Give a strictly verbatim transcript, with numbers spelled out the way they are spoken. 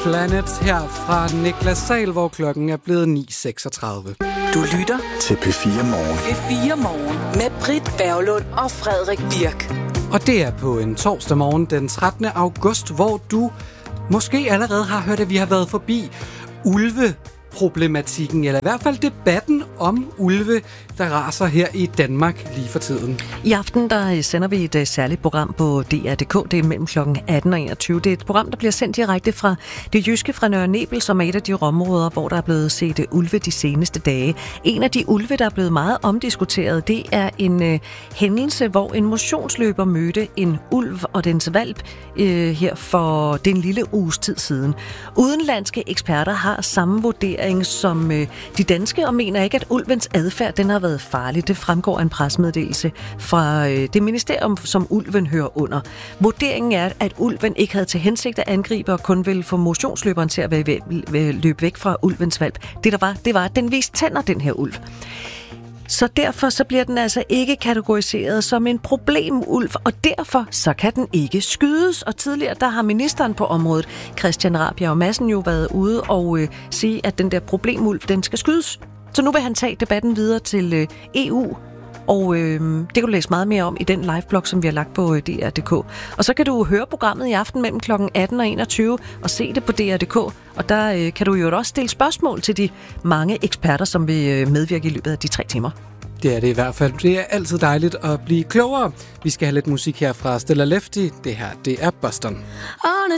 Planet her fra Niklas Sahl, hvor klokken er blevet ni seksogtredive. Du lytter til P fire Morgen. P fire Morgen med Britt Berglund og Frederik Birk. Og det er på en torsdag morgen den trettende august, hvor du måske allerede har hørt, at vi har været forbi ulveproblematikken, eller i hvert fald debatten om ulve, der raser her i Danmark lige for tiden. I aften der sender vi et særligt program på D R punktum D K. Det er mellem klokken atten og enogtyve. Det er et program, der bliver sendt direkte fra det jyske, fra Nørre Nebel, som er et af de områder, hvor der er blevet set ulve de seneste dage. En af de ulve, der er blevet meget omdiskuteret, det er en øh, hændelse, hvor en motionsløber mødte en ulv og dens hvalp øh, her for den lille uges tid siden. Udenlandske eksperter har samme vurdering som øh, de danske, og mener ikke, at ulvens adfærd den har været farlig. Det fremgår af en pressemeddelelse fra øh, det ministerium, som ulven hører under. Vurderingen er, at ulven ikke havde til hensigt at angribe og kun ville få motionsløberen til at være, være, løbe væk fra ulvens hvalp. Det der var, det var, at den viste tænder, den her ulv. Så derfor så bliver den altså ikke kategoriseret som en problemulv, og derfor så kan den ikke skydes. Og tidligere der har ministeren på området, Christian Rabjerg Madsen, jo været ude og øh, sige, at den der problemulv, den skal skydes. Så nu vil han tage debatten videre til øh, E U, og øh, det kan du læse meget mere om i den liveblog, som vi har lagt på øh, D R punktum D K. Og så kan du høre programmet i aften mellem klokken atten og enogtyve og se det på D R punktum D K. Og der øh, kan du jo også stille spørgsmål til de mange eksperter, som vil øh, medvirke i løbet af de tre timer. Det er det i hvert fald. Det er altid dejligt at blive klogere. Vi skal have lidt musik her fra Stella Lefty. Det her, det er Boston. On a